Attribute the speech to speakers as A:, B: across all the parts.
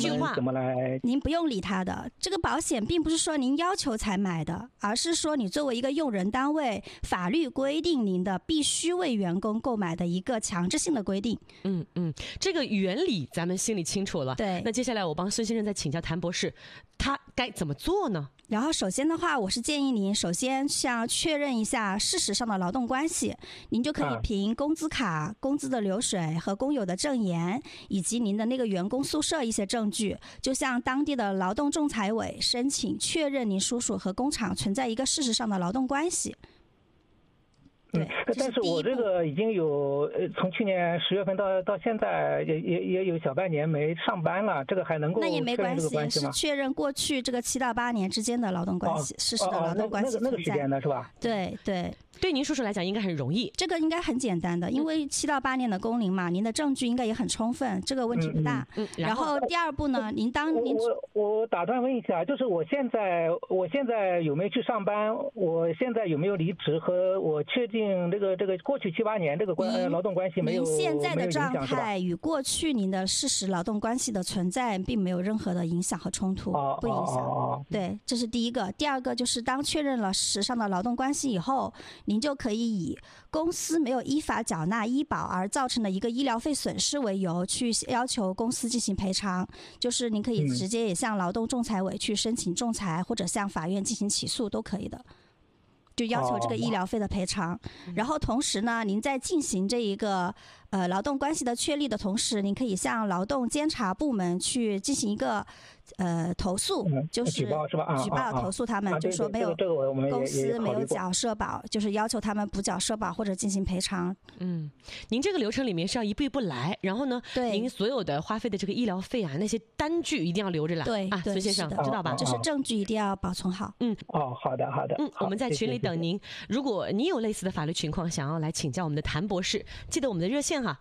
A: 句话
B: 怎么来？
A: 您不用理他的。这个保险并不是说您要求才买的，而是说你作为一个用人单位，法律规定您的必须为员工购买的一个强制性的规定。
C: 这个原理咱们心里清楚了。
A: 对，
C: 那接下来我帮孙先生再请教谭博士，他该怎么做呢？
A: 然后首先的话，我是建议您首先像确认一下事实上的劳动关系，您就可以凭工资卡、工资的流水和工友的证言，以及您的那个员工宿舍一些证据，就向当地的劳动仲裁委申请确认您叔叔和工厂存在一个事实上的劳动关系。对，
B: 但是我这个已经有从去年10月份到现在也有小半年没上班了，这个还能够
A: 那也没关系，
B: 是
A: 确认过去这个7到8年之间的劳动关系，事实的劳动关系
B: 那个时间的是吧？
A: 对对。
C: 对您叔叔来讲应该很容易，
A: 这个应该很简单的，因为7到8年的工龄嘛，您的证据应该也很充分，这个问题不大。然后第二步呢，您
B: 我打断问一下，就是我现在有没有去上班？我现在有没有离职？和我确定这个过去7、8年这个劳动关系没有？
A: 您现在的状态与过去您的事实劳动关系的存在并没有任何的影响和冲突，不影响。对，这是第一个。第二个就是当确认了事实上的劳动关系以后，您就可以以公司没有依法缴纳医保而造成的一个医疗费损失为由，去要求公司进行赔偿。就是您可以直接也向劳动仲裁委去申请仲裁，或者向法院进行起诉都可以的，就要求这个医疗费的赔偿。然后同时呢，您在进行这一个劳动关系的确立的同时，您可以向劳动监察部门去进行一个投诉，就是
B: 举报是吧？
A: 举报投诉他们，就说没有公司没有缴社保，就是要求他们补缴社保或者进行赔偿。
C: 您这个流程里面是要一步一步来，然后呢，您所有的花费的这个医疗费啊，那些单据一定要留着了。
A: 对啊，
C: 孙先生知道吧？
A: 就是证据一定要保存好。
B: 好的。
C: 我们在群里等您。如果你有类似的法律情况想要来请教我们的谭博士，记得我们的热线哈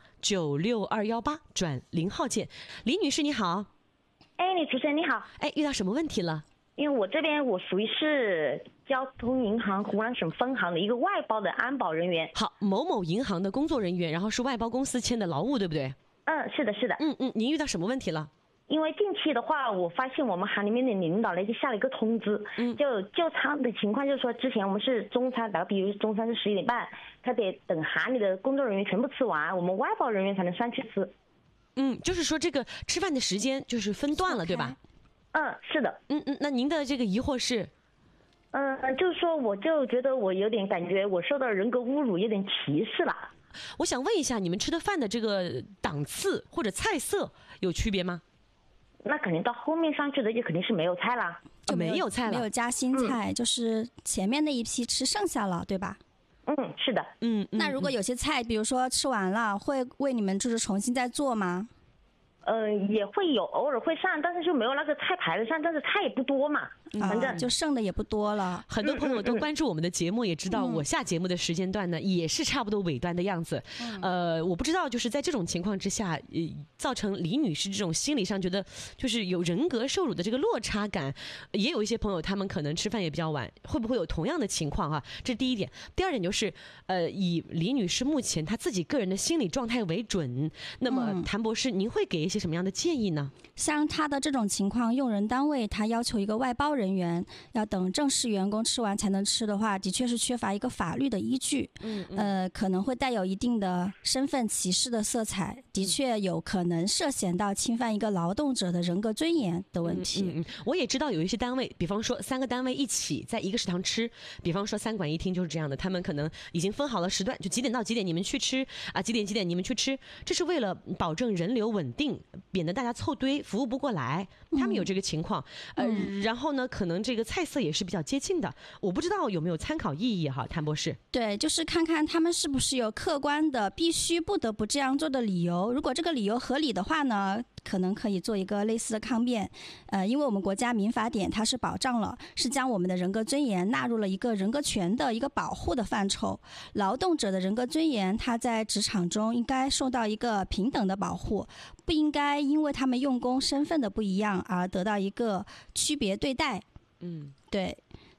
C: ，96218转0号键。李女士你好。
D: 李主持人你好。
C: 遇到什么问题了？
D: 因为我这边我属于是交通银行湖南省分行的一个外包的安保人员。
C: 好，某某银行的工作人员，然后是外包公司签的劳务，对不对？
D: 是的。
C: 您遇到什么问题了？
D: 因为近期的话，我发现我们行里面的领导呢就下了一个通知，就餐的情况，就是说之前我们是中餐，打个比如中餐是11点半，他得等行里的工作人员全部吃完，我们外包人员才能上去吃。
C: 就是说这个吃饭的时间就是分段了，对吧？
D: 是的。
C: 那您的这个疑惑是？
D: 就是说我就觉得我有点感觉我受到人格侮辱，有点歧视了。
C: 我想问一下，你们吃的饭的这个档次或者菜色有区别吗？
D: 那肯定到后面上去的就肯定是没有菜啦，
C: 就没有菜了，
A: 没有加新菜，就是前面那一批吃剩下了，对吧？
D: 是的。
A: 那如果有些菜，比如说吃完了，会为你们就是重新再做吗？
D: 也会有，偶尔会上，但是就没有那个菜牌子上，但是菜也不多嘛，反正
A: 就剩的也不多了。
C: 很多朋友都关注我们的节目，也知道我下节目的时间段呢，也是差不多尾端的样子。我不知道就是在这种情况之下，造成李女士这种心理上觉得就是有人格受辱的这个落差感，也有一些朋友他们可能吃饭也比较晚，会不会有同样的情况啊？这是第一点。第二点就是，以李女士目前她自己个人的心理状态为准，那么谭博士，您会给一些什么样的建议呢？
A: 像他的这种情况，用人单位他要求一个外包人员要等正式员工吃完才能吃的话，的确是缺乏一个法律的依据。可能会带有一定的身份歧视的色彩，的确有可能涉嫌到侵犯一个劳动者的人格尊严的问题。
C: 我也知道有一些单位，比方说3个单位一起在一个食堂吃，比方说3馆1厅就是这样的，他们可能已经分好了时段，就几点到几点你们去吃啊，几点你们去吃，这是为了保证人流稳定，免得大家凑堆服务不过来，他们有这个情况。然后呢，可能这个菜色也是比较接近的，我不知道有没有参考意义哈，谭博士。
A: 对，就是看看他们是不是有客观的必须不得不这样做的理由，如果这个理由合理的话呢，可能可以做一个类似的抗辩。因为我们国家民法典它是保障了，是将我们的人格尊严纳入了一个人格权的一个保护的范畴，劳动者的人格尊严它在职场中应该受到一个平等的保护，不应该因为他们用工身份的不一样而得到一个区别对待。对，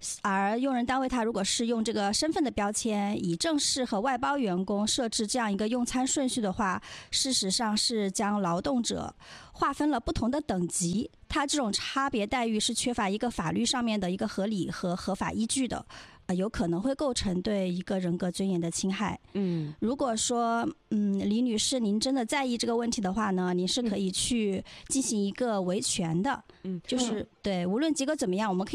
A: 而用人单位他如果是用这个身份的标签，以正式和外包员工设置这样一个用餐顺序的话，事实上是将劳动者划分了不同的等级，他这种差别待遇是缺乏一个法律上面的一个合理和合法依据的。有可能会构成对一个人格尊严的侵害。如果说李女士您真的在意这个问题的话呢，您是可以去进行一个维权的。就是对，无论结果怎么样，我们可以